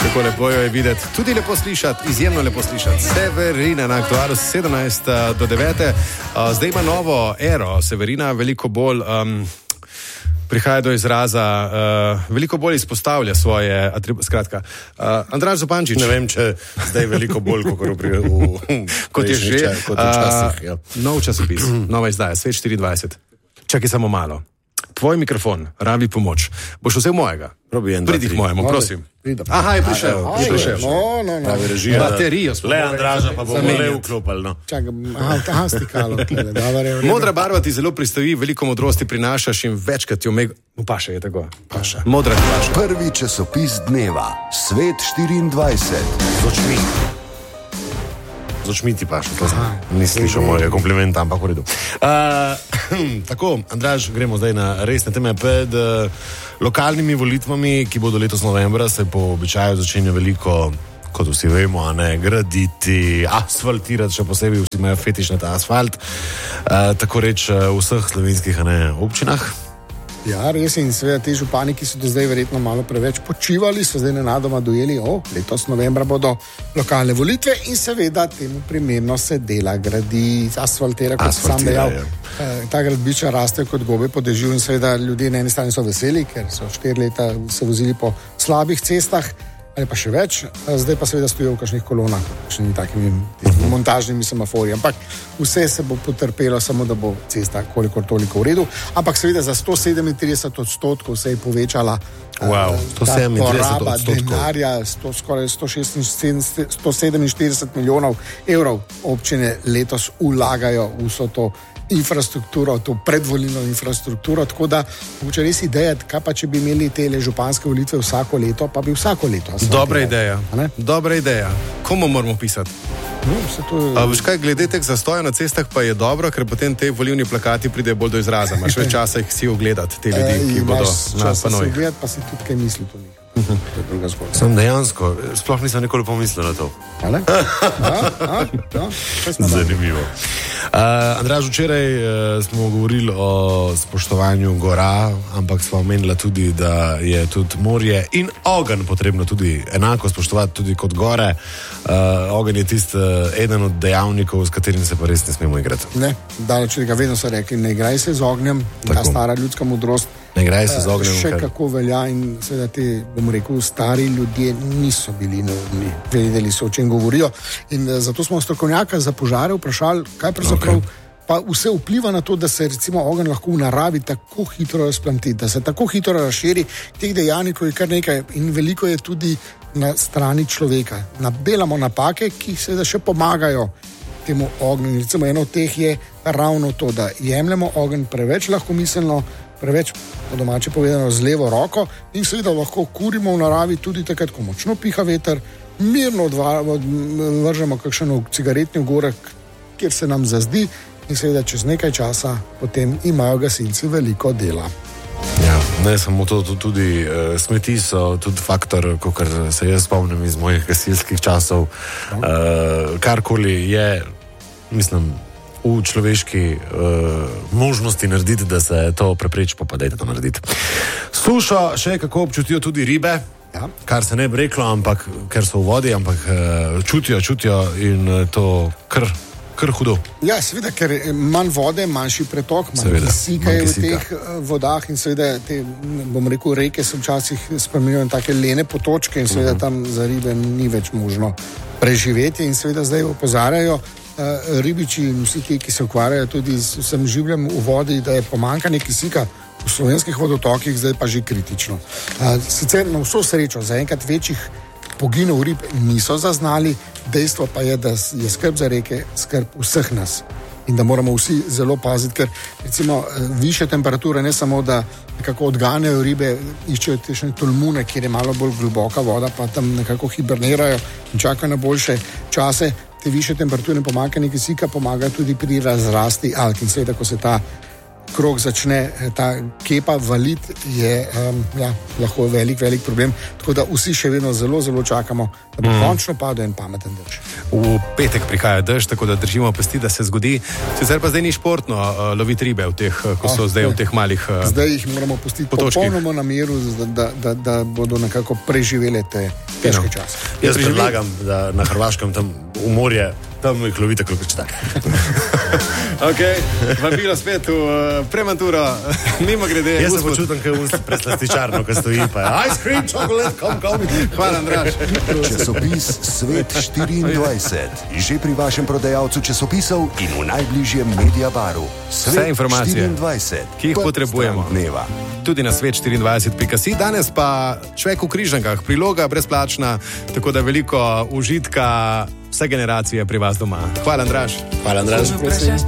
Tako lepo jo je videti, tudi lepo slišati, izjemno lepo slišati. Severina na Aktualu 17 do 9. Zdaj ima novo ero Severina, veliko bolj prihaja do izraza, veliko bolj izpostavlja svoje atribute. Skratka, Andraž Zupančič. Ne vem, če zdaj veliko bolj, kot je že. Včasih, ja. Nov časopis, nova izdaja, Svet 24. Čakaj samo malo. Tvoj mikrofon rabi pomoč. Boš vzel mojega? Pridi k mojemu, prosim. Aha, je prišel. Pravi režija. Baterijo smo. Le Andraža pa bomo le vklopali. No. Čakaj, stikalo. Modra barva ti zelo pristoji, veliko modrosti prinašaš in večkrat jo paša je tako. Paša. Modra ti paša. Prvi časopis dneva, Svet 24. Z očmi. Z očmi ti paša, to znam. Nisi slišal mojega komplimenta, ampak v redu. Tako, Andraž, gremo zdaj na resne teme. Pred lokalnimi volitvami, ki bodo letos novembra, se po običaju začenja veliko, kot vsi vemo, graditi, asfaltirati, še posebej vsi imajo fetiš na ta asfalt, tako reč v vseh slovenskih občinah. Ja, res in seveda ti župani, ki so do zdaj verjetno malo preveč počivali, so zdaj nenadoma dojeli, letos novembra bodo lokalne volitve in seveda temu primerno se dela, gradi, asfaltira, kot sam dejal. Ta gradbiča raste kot gobe po dežju in seveda ljudje na eni strani so veseli, ker so 4 leta se vozili po slabih cestah, ali pa še več, zdaj pa seveda stojijo v kakšnih kolonah, kakšnimi takimi montažnimi semaforji, ampak vse se bo potrpelo, samo da bo cesta kolikor toliko v redu, ampak seveda za 137% se je povečala ta poraba denarja, skoraj 147 milijonov evrov občine letos vlagajo v vso to infrastrukturo, to predvolilno infrastrukturo, tako da mogoče res ideja, kaj pa če bi imeli te županske volitve vsako leto, pa bi vsako leto. Dobra ideja, dobra ideja. Komu moramo pisati? Veš kaj, glede teh zastoja na cestah pa je dobro, ker potem te volilni plakati pridejo bolj do izraza. Imaš več časa jih si ogledati, te ljudi, ki bodo na panovih. Ogledati pa si tudi kaj misli to njih. Sem dejansko, sploh nisem nikoli pomislil na to. Zanimivo. Andraž, včeraj smo govorili o spoštovanju gora, ampak smo omenili tudi, da je tudi morje in ogenj potrebno tudi enako spoštovati tudi kot gore. Ogenj je tisti eden od dejavnikov, s katerim se pa res ne smemo igrati. Ne, daleč tega, vedno so rekli, ne igraj se z ognjem, ta stara ljudska modrost. Ne igraj se z ognjem. Še kako velja in seveda ti, bomo rekel, stari ljudje niso bili neumni, vedeli so, o čem govorijo. In zato smo strokovnjaka za požare vprašali, kaj pravzaprav pa vse vpliva na to, da se recimo ogenj lahko v naravi tako hitro razplamti, da se tako hitro razširi, teh dejavnikov je kar nekaj in veliko je tudi na strani človeka. Nabelamo napake, ki seveda še pomagajo temu ognju. Recimo eno od teh je ravno to, da jemljemo ogenj preveč lahkomiselno, preveč po domače povedano z levo roko in seveda lahko kurimo v naravi tudi takrat, ko močno piha veter, mirno vržemo kakšen cigaretni ogorek, kjer se nam zazdi in seveda čez nekaj časa potem imajo gasilci veliko dela. Ja, ne samo to, tudi smeti so tudi faktor, kot se jaz spomnim iz mojih gasilskih časov, karkoli je, mislim, v človeški možnosti narediti, da se to prepreči, pa dajte to narediti. Sušo še kako občutijo tudi ribe, kar se ne bi reklo, ampak ker so v vodi, ampak čutijo in to kar hudo. Ja, seveda, ker manj vode, manjši pretok, manj kisika je v teh vodah in seveda te, bom rekel, reke se včasih spreminjajo na take lene potočke in seveda tam za ribe ni več možno preživeti in seveda zdaj opozarjajo ribiči in vsi ti, ki se ukvarjajo tudi z vsem življenjem v vodi, da je pomanjkanje kisika v slovenskih vodotokih zdaj pa že kritično. Sicer na vso srečo zaenkrat večjih poginov rib niso zaznali, dejstvo pa je, da je skrb za reke skrb vseh nas in da moramo vsi zelo paziti, ker recimo više temperature ne samo, da nekako odganjajo ribe, iščejo tešne tolmune, kjer je malo bolj globoka voda, pa tam nekako hibernirajo in čakajo na boljše čase. Te više temperature in pomanjkanje kisika pomagajo tudi pri razrasti alg in seveda, ko se ta krog začne, ta kepa valiti, je lahko velik problem. Tako da vsi še vedno zelo čakamo, da bo končno padel en pameten dež. V petek prihaja dež, tako da držimo pesti, da se zgodi. Sicer pa zdaj ni športno loviti ribe v teh, ko so zdaj v teh malih Zdaj jih moramo pustiti popolnoma na miru, da bodo nekako preživele te težke čase. Jaz predlagam, da na Hrvaškem tam v morje, tam jih lovite, koliko če tako. Ok, vabilo spet v Premanturo, mimo grede. Jaz se počutim, kaj v preslastičarno, ko stoji, pa je ice cream, chocolate, kom. Hvala, Andraž. Časopis Svet 24. Že pri vašem prodajalcu časopisov in v najbližjem Mediabaru. Vse informacije, 24, ki jih potrebujemo. Dneva. Tudi na svet24.si. Danes pa Človek v križankah, priloga brezplačna, tako da veliko užitka vse generacije pri vas doma. Hvala, Andraž. Hvala, Andraž.